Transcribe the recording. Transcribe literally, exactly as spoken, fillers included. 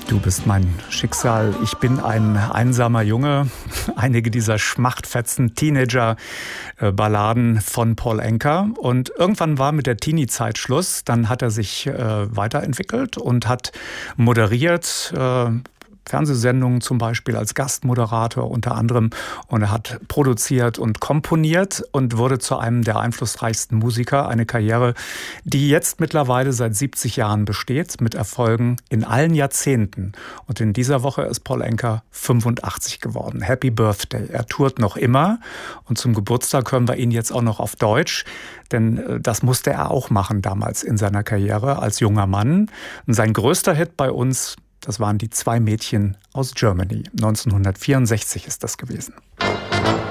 Du bist mein Schicksal, ich bin ein einsamer Junge. Einige dieser Schmachtfetzen, Teenager-Balladen von Paul Anka. Und irgendwann war mit der Teenie-Zeit Schluss. Dann hat er sich äh, weiterentwickelt und hat moderiert, äh, Fernsehsendungen zum Beispiel als Gastmoderator unter anderem. Und er hat produziert und komponiert und wurde zu einem der einflussreichsten Musiker. Eine Karriere, die jetzt mittlerweile seit siebzig Jahren besteht, mit Erfolgen in allen Jahrzehnten. Und in dieser Woche ist Paul Anka fünfundachtzig geworden. Happy Birthday. Er tourt noch immer. Und zum Geburtstag hören wir ihn jetzt auch noch auf Deutsch. Denn das musste er auch machen damals in seiner Karriere als junger Mann. Und sein größter Hit bei uns, das waren die zwei Mädchen aus Germany. neunzehnhundertvierundsechzig ist das gewesen.